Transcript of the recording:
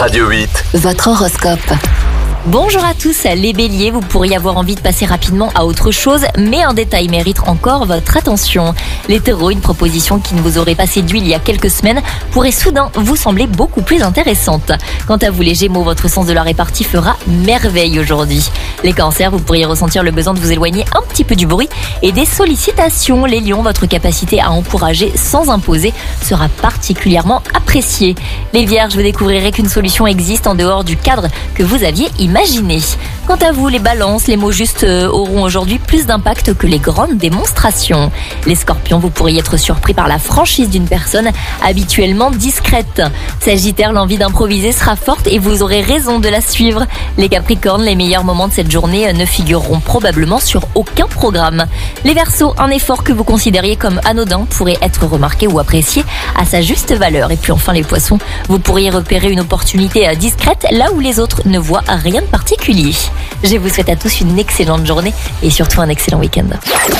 Radio 8. Votre horoscope. Bonjour à tous, les béliers, vous pourriez avoir envie de passer rapidement à autre chose, mais un détail mérite encore votre attention. Les taureaux, une proposition qui ne vous aurait pas séduit il y a quelques semaines pourrait soudain vous sembler beaucoup plus intéressante. Quant à vous les gémeaux, votre sens de la répartie fera merveille aujourd'hui. Les cancers, vous pourriez ressentir le besoin de vous éloigner un petit peu du bruit et des sollicitations. Les lions, votre capacité à encourager sans imposer sera particulièrement appréciée. Les vierges, vous découvrirez qu'une solution existe en dehors du cadre que vous aviez imaginé. Quant à vous, les balances, les mots justes auront aujourd'hui plus d'impact que les grandes démonstrations. Les scorpions, vous pourriez être surpris par la franchise d'une personne habituellement discrète. Sagittaire, l'envie d'improviser sera forte et vous aurez raison de la suivre. Les capricornes, les meilleurs moments de cette journée ne figureront probablement sur aucun programme. Les verseaux, un effort que vous considériez comme anodin pourrait être remarqué ou apprécié à sa juste valeur. Et puis enfin les poissons, vous pourriez repérer une opportunité discrète là où les autres ne voient rien de particulier. Je vous souhaite à tous une excellente journée et surtout un excellent week-end.